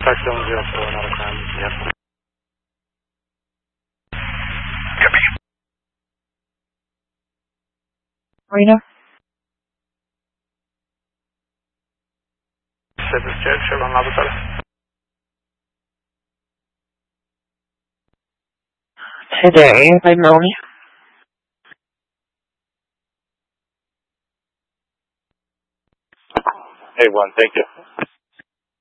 Suspect 704, not a crime. Yes. Copy. Marina? Service check, Chevron Laboratory. Today, by Melanie. A1, thank you.